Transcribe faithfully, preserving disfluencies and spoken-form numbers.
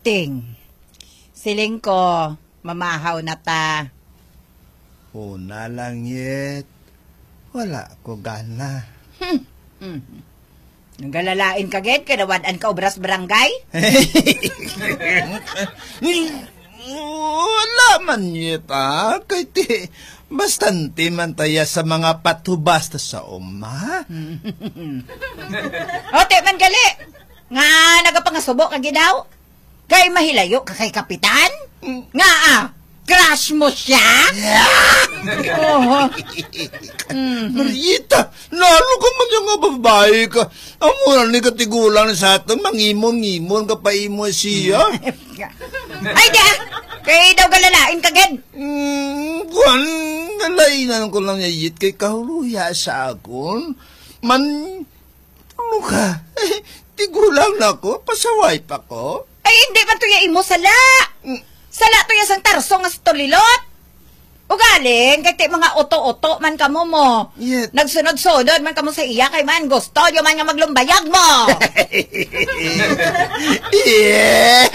Ting, siling ko, mamahaw na ta. Una lang yet. Wala ko gana. Hmm. Hmm. Nung galalain ka, Ged, kanawadaan ka obras barangay? Wala man yet, ah. Kaya ti, bastante man taya sa mga patubasta sa uma. O, te man gali. Nga, nagapangasubo ka ginaw? Kay mahilayo ka kay kapitan? Nga ah, crush mo siya? Oh. Marita, lalo ka man yung nga babae ka. Ang muna ni katigulang sa atin, mangimon-ngimon ka pa imo siya. Ay, di ah! Kay daw galalain ka, Ged. Hmm, kuwan, nalainan ko lang yayit kay kahuluya sa akon. Man, ano ka? Eh, tigulang na ko, pasaway pa ko. Ay, hindi man tuya imo sala. Sala tuya sang tarso nga sa tolilot. Ugaling, kay ti mga oto-oto man kamo mo. Yet. Nagsunod-sunod man kamo sa iya kay man gusto, yung man nga maglumbayag mo. Yeah!